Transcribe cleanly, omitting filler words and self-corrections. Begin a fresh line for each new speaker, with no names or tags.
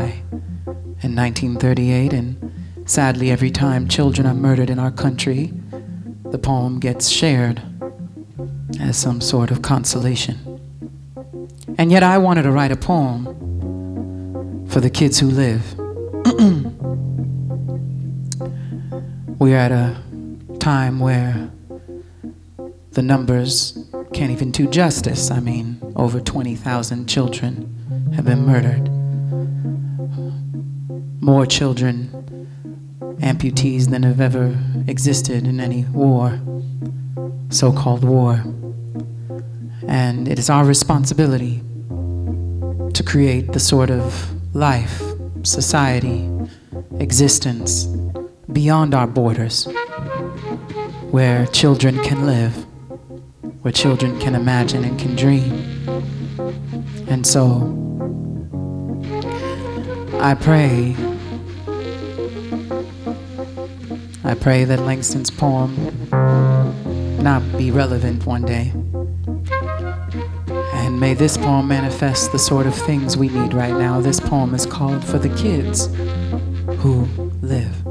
die in 1938, and sadly every time children are murdered in our country, the poem gets shared as some sort of consolation. And yet I wanted to write a poem for the kids who live. We're at a time where the numbers can't even do justice. I mean, over 20,000 children have been murdered. More children, amputees, than have ever existed in any war, so-called war. And it is our responsibility to create the sort of life, society, existence beyond our borders, where children can live, where children can imagine and can dream. And so I pray that Langston's poem not be relevant one day. And may this poem manifest the sort of things we need right now. This poem is called For the Kids Who Live.